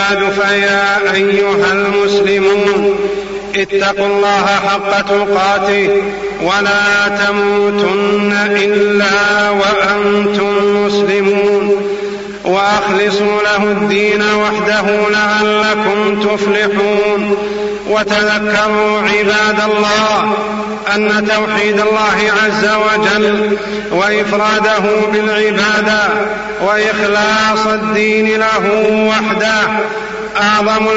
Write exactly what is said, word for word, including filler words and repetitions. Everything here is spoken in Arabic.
بعد فيا أيها المسلمون اتقوا الله حق تقاته ولا تموتن إلا وأنتم مسلمون وأخلصوا له الدين وحده لعلكم تفلحون. وتذكروا عباد الله أن توحيد الله عز وجل وإفراده بالعبادة وإخلاص الدين له وحده أعظم